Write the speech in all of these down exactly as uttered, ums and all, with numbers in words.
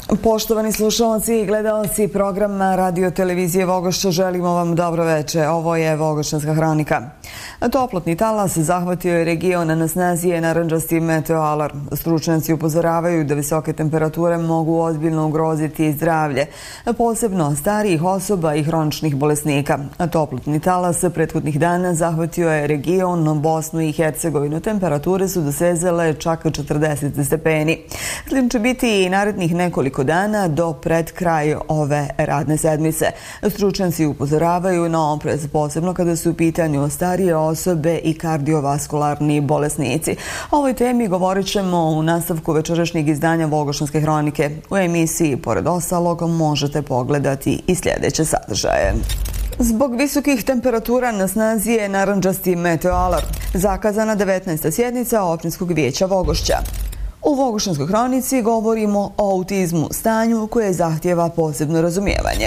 Poštovani slušalci i gledalci programa Radio televizije Vogošća, želimo vam dobro veče. Ovo je Vogošćanska hronika. Toplotni talas zahvatio je region, na snazi je narandžasti meteoalarm. Stručnjaci upozoravaju da visoke temperature mogu ozbiljno ugroziti zdravlje, posebno starijih osoba i hroničnih bolesnika. Toplotni talas prethodnih dana zahvatio je region, Bosnu i Hercegovinu. Temperature su dosezale čak četrdeset stepeni. Slično će biti i narednih nekoliko dana do pred kraj ove radne sedmice. Stručnjaci upozoravaju na oprez, posebno kada su u pitanju starije osobe i kardiovaskularni bolesnici. O ovoj temi govorit ćemo u nastavku večerašnjeg izdanja Vogošćanske hronike. U emisiji, pored ostalog, možete pogledati i sljedeće sadržaje. Zbog visokih temperatura na snazi je narandžasti meteoalarm. Zakazana devetnaesta sjednica Općinskog vijeća Vogošća. U Vogošćanskoj hronici govorimo o autizmu, stanju koje zahtijeva posebno razumijevanje.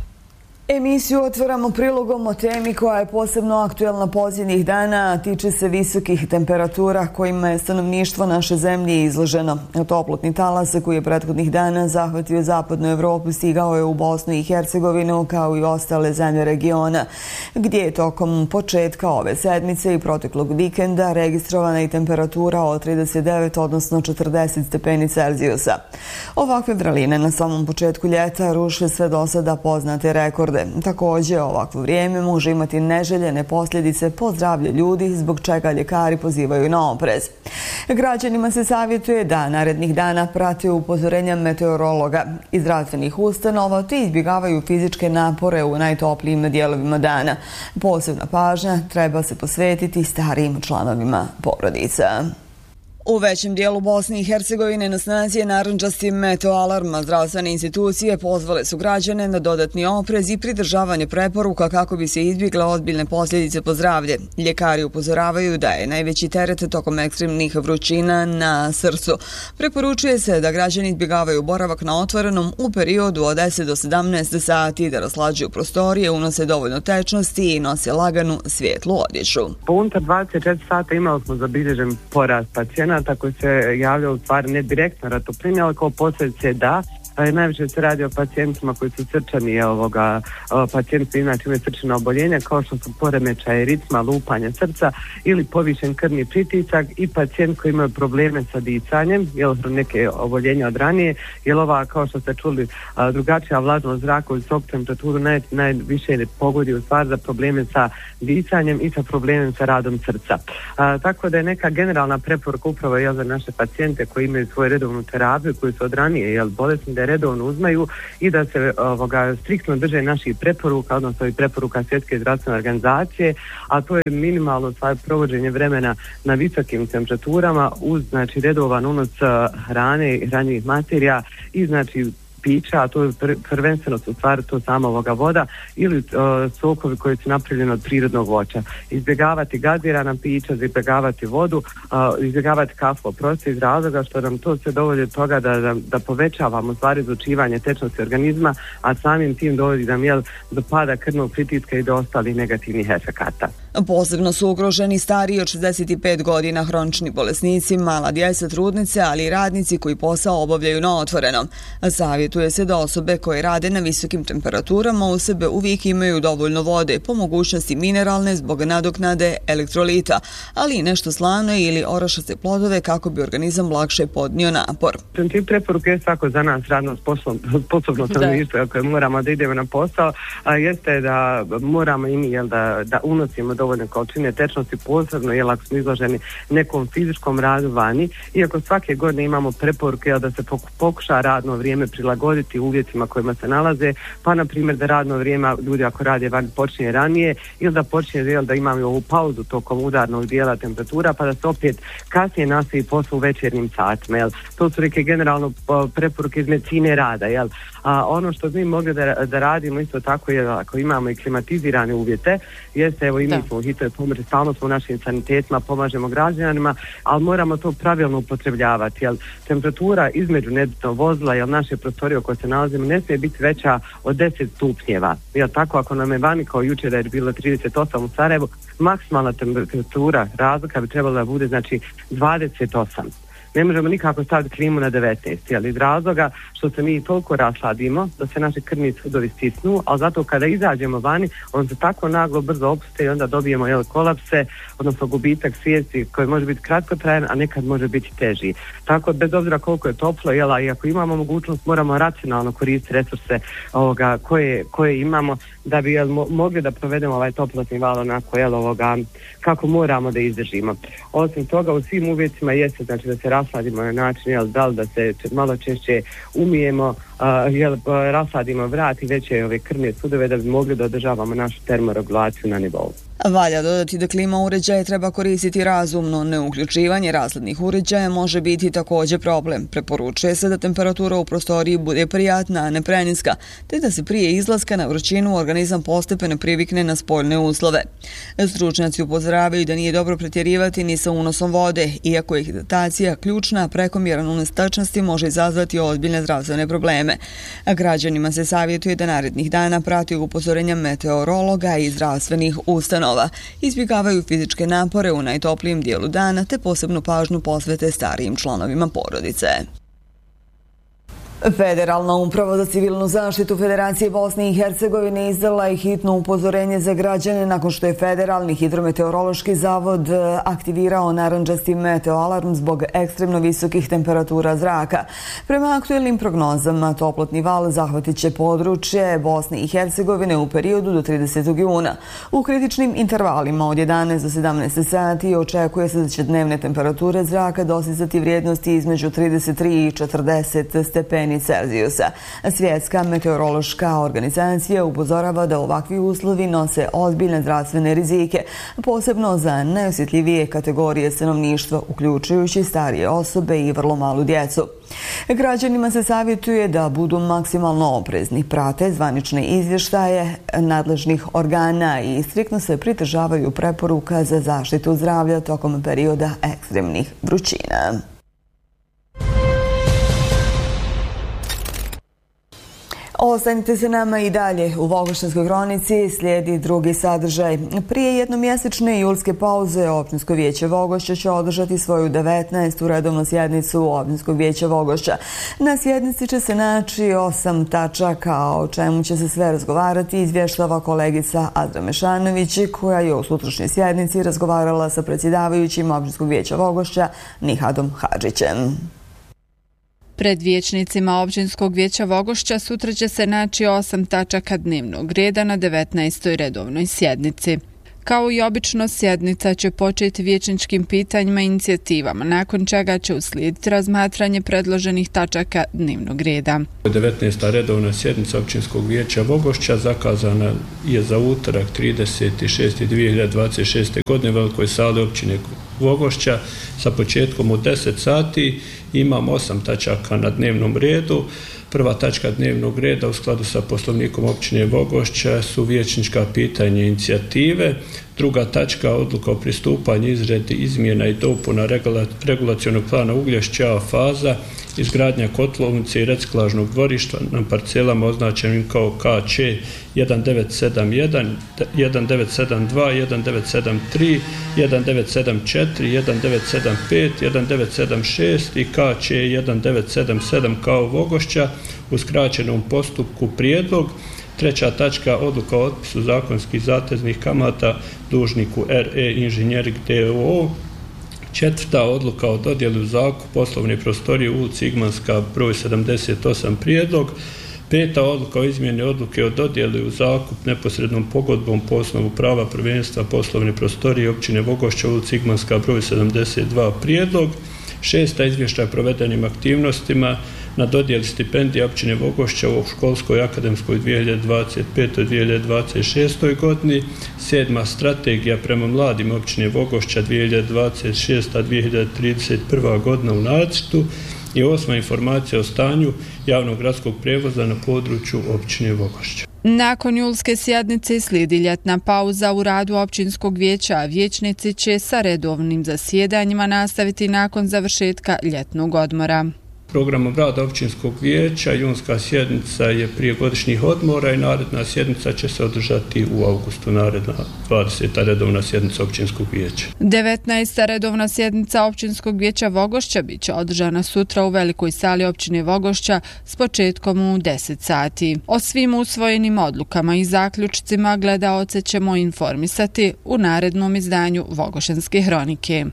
Emisiju otvaramo prilogom o temi koja je posebno aktuelna posljednjih dana, a tiče se visokih temperatura kojima je stanovništvo naše zemlje izloženo. Toplotni talas koji je prethodnih dana zahvatio zapadnu Evropu stigao je u Bosnu i Hercegovinu kao i ostale zemlje regiona, gdje je tokom početka ove sedmice i proteklog vikenda registrovana i temperatura od trideset devet, odnosno četrdeset stepeni Celzijusa. Ovakve vraline na samom početku ljeta ruše sve do sada poznate rekorde. Također, ovakvo vrijeme može imati neželjene posljedice po zdravlje ljudi, zbog čega ljekari pozivaju na oprez. Građanima se savjetuje da narednih dana prate upozorenja meteorologa i zdravstvenih ustanova te izbjegavaju fizičke napore u najtoplijim dijelovima dana. Posebna pažnja treba se posvetiti starijim članovima porodica. U većem dijelu Bosne i Hercegovine na snazi je narandžasti meteoalarm. Zdravstvene institucije pozvale su građane na dodatni oprez i pridržavanje preporuka kako bi se izbjegle ozbiljne posljedice po zdravlje. Ljekari upozoravaju da je najveći teret tokom ekstremnih vrućina na srcu. Preporučuje se da građani izbjegavaju boravak na otvorenom u periodu od deset do sedamnaest sati, da raslađuju prostorije, unose dovoljno tečnosti i nose laganu svijetlu odjeću. Unutar dvadeset četiri sata imali smo zabilježen porast pacijenata koji se javljaju u stvari ne direktno na toplini, ali kao posljedice da. Najviše se radi o pacijentima koji su srčani, ovoga, pacijenti inače imaju srčana oboljenja kao što su poremećaje ritma, lupanje srca ili povišen krvni pritisak i pacijent koji imaju probleme sa disanjem, jel neke oboljenja od ranije, jer ova, kao što ste čuli, drugačija vlažnost zraka u visoku temperaturu naj, najviše pogodi u stvari za probleme sa disanjem i sa problemem sa radom srca. A, tako da je neka generalna preporuka upravo jel, za naše pacijente koji imaju svoju redovnu terapiju, koji su od ranije jel, bolesni, da redovno uzmaju i da se ovoga, striktno drže naših preporuka, odnosno i preporuka Svjetske zdravstvene organizacije, a to je minimalno stvar provođenje vremena na visokim temperaturama uz znači redovan unos hrane i hranjivih materija i znači pića, a to je prvenstveno su stvari to sama ovoga voda ili uh, sokovi koji su napravljeni od prirodnog voća. Izbjegavati gazirana pića, izbjegavati vodu, uh, izbjegavati kafu, prosto iz razloga što nam to sve dovodi do toga da, da, da povećavamo stvari izlučivanje tečnosti organizma, a samim tim dovodi nam jel, do pada krvnog pritiska i do ostalih negativnih efekata. Posebno su ugroženi stariji od šezdeset pet godina, hronični bolesnici, mala djeca, trudnice, ali i radnici koji posao obavljaju na otvorenom. Savjetuje se da osobe koje rade na visokim temperaturama u sebe uvijek imaju dovoljno vode, po mogućnosti mineralne zbog nadoknade elektrolita, ali i nešto slano ili orašaste plodove kako bi organizam lakše podnio napor. Tip preporuke je svako za nas radno sposobno stanovništvo koje moramo da idemo na posao, a jeste da moramo i mi jel, da, da unosimo dovoljne količine tečnosti, posebno jel, ako smo izloženi nekom fizičkom radu vani, iako svake godine imamo preporuke jel, da se pokuša radno vrijeme prilagoditi uvjetima kojima se nalaze, pa na primjer da radno vrijeme ljudi ako rade van počinje ranije ili da počinje jel, da imamo ovu pauzu tokom udarnog dijela temperatura pa da se opet kasnije nastavi posao u večernjim satima. Jel. To su neke generalno preporuke iz medicine rada. Jel. A ono što mi mogli da, da radimo isto tako je ako imamo i klimatizirane uvjete, jeste evo i mi smo u hitnoj pomoći, stalno smo u našim sanitetima, pomažemo građanima, ali moramo to pravilno upotrebljavati. Jel. Temperatura između nebitno vozila, jel naše prostorije u kojoj se nalazimo ne smije biti veća od deset stupnjeva. Jel tako ako nam je vani kao jučer da je bilo trideset osam u Sarajevu, maksimalna temperatura razlika bi trebala da bude znači dvadeset osam. ne možemo nikako staviti klimu na devetnaest, jel, iz razloga što se mi toliko rasladimo da se naši krvni sudovi stisnu, ali zato kada izađemo vani, on se tako naglo brzo opuste i onda dobijemo, jel, kolapse, odnosno gubitak svijesti koji može biti kratkotrajan, a nekad može biti teži. Tako bez obzira koliko je toplo, jel, a i ako imamo mogućnost, moramo racionalno koristiti resurse ovoga koje, koje imamo da bi, jel, mo- mogli da provedemo ovaj toplotni val onako, jel, ovoga, kako moramo da izdržimo. Osim toga, u svim uvjetima jeste, znači, da se rasladimo na način, jel, da li da se malo češće umijemo, uh, jel, rasladimo vrat i veće ove krvne sudove da bi mogli da održavamo našu termoregulaciju na nivou. Valja dodati da klima uređaje treba koristiti razumno, neuključivanje rasladnih uređaja može biti također problem. Preporučuje se da temperatura u prostoriji bude prijatna, a ne preniska, te da se prije izlaska na vrućinu organizam postepeno privikne na spoljne uslove. Stručnjaci upozoravaju da nije dobro pretjerivati ni sa unosom vode, iako je hidratacija ključna, prekomjeran unos tečnosti može izazvati ozbiljne zdravstvene probleme. A građanima se savjetuje da narednih dana prati upozorenja meteorologa i zdravstvenih ustanova. Izbjegavaju fizičke napore u najtoplijem dijelu dana te posebnu pažnju posvete starijim članovima porodice. Federalna uprava za civilnu zaštitu Federacije Bosne i Hercegovine izdala je hitno upozorenje za građane nakon što je Federalni hidrometeorološki zavod aktivirao narandžasti meteoalarm zbog ekstremno visokih temperatura zraka. Prema aktuelnim prognozama, toplotni val zahvatit će područje Bosne i Hercegovine u periodu do tridesetog juna. U kritičnim intervalima od jedanaest do sedamnaest sati očekuje se da će dnevne temperature zraka dostizati vrijednosti između trideset tri i četrdeset stepeni Celzijusa. Svjetska meteorološka organizacija upozorava da ovakvi uslovi nose ozbiljne zdravstvene rizike, posebno za najosjetljivije kategorije stanovništva, uključujući starije osobe i vrlo malu djecu. Građanima se savjetuje da budu maksimalno oprezni, prate zvanične izvještaje nadležnih organa i striktno se pridržavaju preporuka za zaštitu zdravlja tokom perioda ekstremnih vrućina. Ostanite se nama i dalje. U Vogošćanskoj kronici slijedi drugi sadržaj. Prije jednomjesečne julske pauze Općinsko vijeće Vogošća će održati svoju devetnaestu redovnu sjednicu Općinskog vijeća Vogošća. Na sjednici će se naći osam tačaka, o čemu će se sve razgovarati, izvještava kolegica Adra Mešanović, koja je u sutrašnjoj sjednici razgovarala sa predsjedavajućim Općinskog vijeća Vogošća Nihadom Hadžićem. Pred vijećnicima Općinskog vijeća Vogošća sutra će se naći osam tačaka dnevnog reda na devetnaestoj redovnoj sjednici. Kao i obično, sjednica će početi vijećničkim pitanjima i inicijativama, nakon čega će uslijediti razmatranje predloženih tačaka dnevnog reda. devetnaesta redovna sjednica Općinskog vijeća Vogošća zakazana je za utorak trideset šesti dvije hiljade dvadeset šeste. godine u velikoj sali općine Vogošća sa početkom u deset sati. Imamo osam tačaka na dnevnom redu. Prva tačka dnevnog reda u skladu sa poslovnikom općine Vogošća su vijećnička pitanja i inicijative. Druga tačka odluka o pristupanju izradi izmjena i dopuna regula, regulacionog plana Uglješća faza, izgradnja kotlovnice i reciklažnog dvorišta na parcelama označenim kao K Č jedan devet sedam jedan, jedan devet sedam dva, jedan devet sedam tri, jedan devet sedam četiri, jedan devet sedam pet, jedan devet sedam šest i K Č jedan devet sedam sedam kao Vogošća u skraćenom postupku prijedlog. Treća tačka odluka o otpisu zakonskih zateznih kamata dužniku R E Inženjering d o o. Četvrta odluka o dodjeli u zakup poslovne prostorije u ulici Igmanska broj sedamdeset osam prijedlog. Peta odluka o izmjeni odluke o dodjeli u zakup neposrednom pogodbom po osnovu prava prvenstva poslovne prostorije općine Vogošća u ulici Igmanska broj sedamdeset dva prijedlog. Šesta izvještaj o provedenim aktivnostima na dodjeli stipendija općine Vogošća u školskoj akademskoj dvije hiljade dvadeset pete dvije hiljade dvadeset šeste. godini. Sedma strategija prema mladim općine Vogošća dvije hiljade dvadeset šeste do dvije hiljade trideset prve. godina u nacrtu. I osma informacija o stanju javnog gradskog prijevoza na području općine Vogošća. Nakon julske sjednice slijedi ljetna pauza u radu Općinskog vijeća, a vijećnici će sa redovnim zasjedanjima nastaviti nakon završetka ljetnog odmora. programom rada općinskog vijeća. Junska sjednica je prije godišnjih odmora i naredna sjednica će se održati u augustu, naredna dvadeseta redovna sjednica općinskog vijeća. devetnaesta redovna sjednica općinskog vijeća Vogošća bit će održana sutra u velikoj sali općine Vogošća s početkom u deset sati. O svim usvojenim odlukama i zaključcima gledaoce ćemo informisati u narednom izdanju Vogošćanske hronike.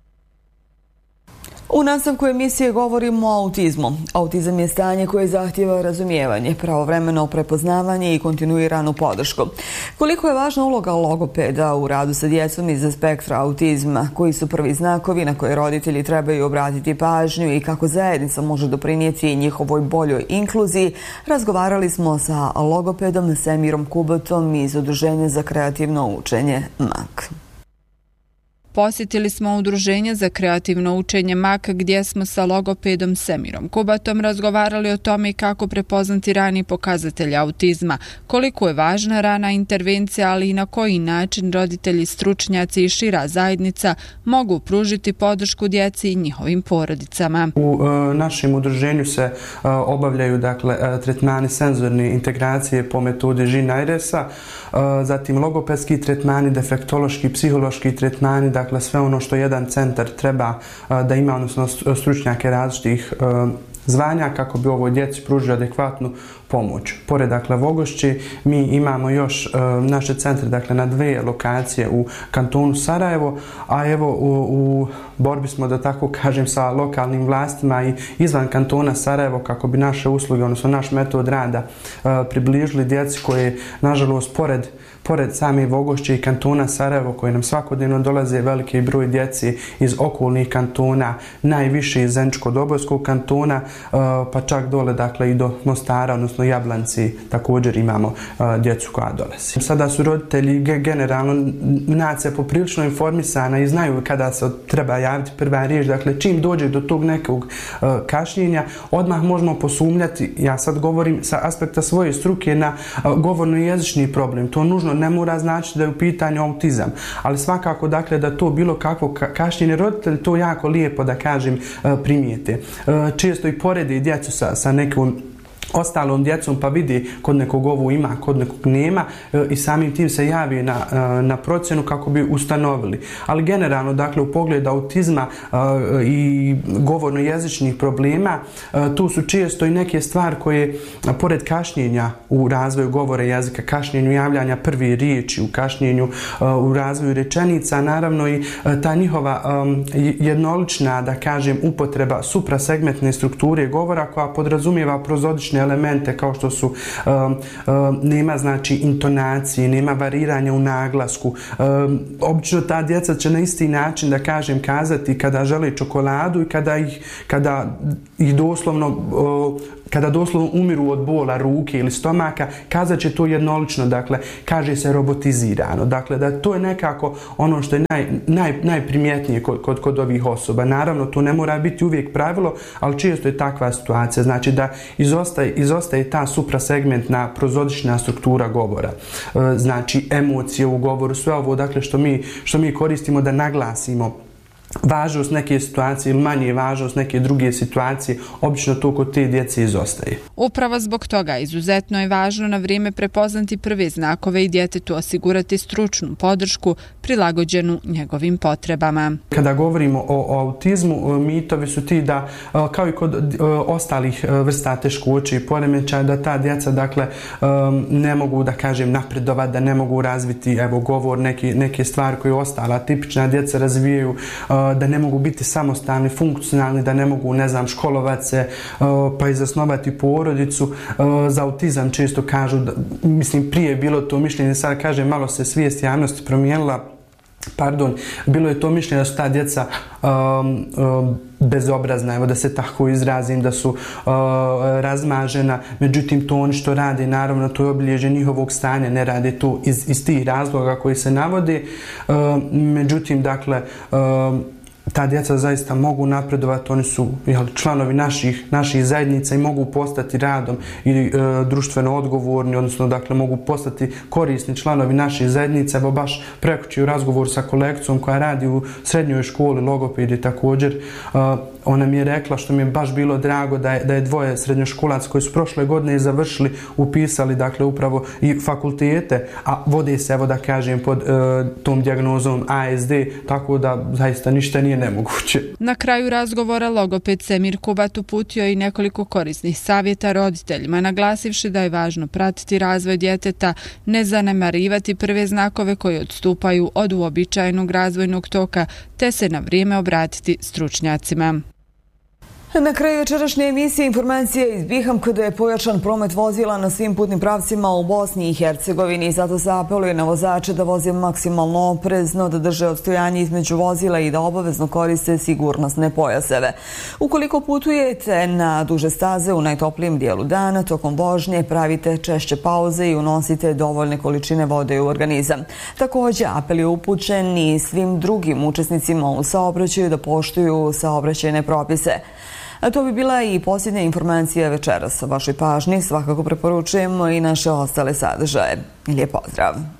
U nastavku emisije govorimo o autizmu. Autizam je stanje koje zahtijeva razumijevanje, pravovremeno prepoznavanje i kontinuiranu podršku. Koliko je važna uloga logopeda u radu sa djecom iz spektra autizma, koji su prvi znakovi na koje roditelji trebaju obratiti pažnju i kako zajednica može doprinijeti njihovoj boljoj inkluziji, razgovarali smo sa logopedom Semirom Kubatom iz Udruženja za kreativno učenje M A K. Posjetili smo Udruženje za kreativno učenje M A K gdje smo sa logopedom Semirom Kubatom razgovarali o tome kako prepoznati rani pokazatelj autizma, koliko je važna rana intervencija, ali i na koji način roditelji, stručnjaci i šira zajednica mogu pružiti podršku djeci i njihovim porodicama. U e, našem udruženju se e, obavljaju dakle e, tretmani senzorne integracije po metodi Žin-Airesa, e, zatim logopedski tretmani, defektološki, psihološki tretmani, dakle Dakle, sve ono što jedan centar treba uh, da ima, odnosno stručnjake različitih uh, zvanja kako bi ovoj djeci pružili adekvatnu pomoć. Pored dakle Vogošći mi imamo još uh, naše centre dakle na dve lokacije u kantonu Sarajevo, a evo u, u borbi smo, da tako kažem, sa lokalnim vlastima i izvan kantona Sarajevo kako bi naše usluge, odnosno naš metod rada uh, približili djeci koje nažalost pored Pored same Vogošće i kantona Sarajevo, koje nam svakodnevno dolaze veliki broj djeci iz okolnih kantona, najviše iz Zeničko-Dobojskog kantona, pa čak dole dakle i do Mostara, odnosno Jablanci, također imamo djecu koja dolazi. Sada su roditelji generalno nacija poprilično informisana i znaju kada se treba javiti prva riječ. Dakle, čim dođe do tog nekog kašnjenja, odmah možemo posumnjati, ja sad govorim sa aspekta svoje struke, na govorno-jezični problem. To nužno ne mora značiti da je u pitanju autizam, ali svakako dakle da to bilo kakvo kašnjenje, roditelji to jako lijepo, da kažem, primijete. Često i poredi djecu sa, sa nekom ostalom djecom, pa vidi kod nekog ovo ima, kod nekog nema i samim tim se javi na, na procjenu kako bi ustanovili. Ali generalno, dakle, u pogledu autizma i govorno-jezičnih problema, tu su često i neke stvari koje, pored kašnjenja u razvoju govora jezika, kašnjenju javljanja prve riječi, u kašnjenju u razvoju rečenica, naravno i ta njihova jednolična, da kažem, upotreba suprasegmentne strukture govora koja podrazumijeva prozodične elemente kao što su um, um, nema znači intonacije, nema variranja u naglasku. Um, obično ta djeca će na isti način, da kažem, kazati kada žele čokoladu i kada ih, kada ih doslovno uh, kada doslovno umiru od bola ruke ili stomaka, kazat će to jednolično, dakle, kaže se robotizirano. Dakle, da to je nekako ono što je naj, naj, najprimjetnije kod, kod, kod ovih osoba. Naravno, to ne mora biti uvijek pravilo, ali često je takva situacija. Znači da izostaje, izostaje ta suprasegmentna prozodična struktura govora. Znači, emocije u govoru, sve ovo, dakle, što mi, što mi koristimo da naglasimo važnost neke situacije ili manje važnost neke druge situacije, obično to kod te djece izostaje. Upravo zbog toga izuzetno je važno na vrijeme prepoznati prve znakove i djetetu osigurati stručnu podršku prilagođenu njegovim potrebama. Kada govorimo o, o autizmu, mitovi su ti da, kao i kod ostalih vrsta teškoća i poremećaja, da ta djeca, dakle, ne mogu, da kažem, napredovati, da ne mogu razviti, evo, govor, neke, neke stvari koje ostala tipična djeca razvijaju, da ne mogu biti samostalni, funkcionalni, da ne mogu, ne znam, školovati se, pa i zasnovati porodicu. Za autizam često kažu, da, mislim, prije je bilo to mišljenje, sad kaže, malo se svijest javnosti promijenila, pardon, bilo je to mišljenje da su ta djeca um, um, bezobrazna, evo da se tako izrazim, da su uh, razmažena, međutim to oni što rade, naravno to je obilježje njihovog stanja, ne rade to iz, iz tih razloga koji se navode, uh, međutim, dakle, uh, ta djeca zaista mogu napredovati, oni su jel, članovi naših, naših zajednica i mogu postati radom i e, društveno odgovorni, odnosno dakle mogu postati korisni članovi naših zajednica. Evo baš prekući u razgovoru sa kolegicom koja radi u srednjoj školi logopedi također, e, Ona mi je rekla, što mi je baš bilo drago, da je, da je dvoje srednjoškolaca koji su prošle godine završili, upisali dakle upravo i fakultete, a vode se, evo da kažem, pod uh, tom dijagnozom A S D, tako da zaista ništa nije nemoguće. Na kraju razgovora logoped Semir Kubat uputio i nekoliko korisnih savjeta roditeljima, naglasivši da je važno pratiti razvoj djeteta, ne zanemarivati prve znakove koji odstupaju od uobičajenog razvojnog toka, te se na vrijeme obratiti stručnjacima. Na kraju večerašnje emisije informacije iz Biham kada je pojačan promet vozila na svim putnim pravcima u Bosni i Hercegovini. Zato se apeluje na vozače da voze maksimalno oprezno, da drže odstojanje između vozila i da obavezno koriste sigurnosne pojaseve. Ukoliko putujete na duže staze u najtoplijem dijelu dana, tokom vožnje pravite češće pauze i unosite dovoljne količine vode u organizam. Također, apel je upućen i svim drugim učesnicima u saobraćaju da poštuju saobraćajne propise. A to bi bila i posljednja informacija večeras. Vašoj pažnji svakako preporučujemo i naše ostale sadržaje. Lijep pozdrav!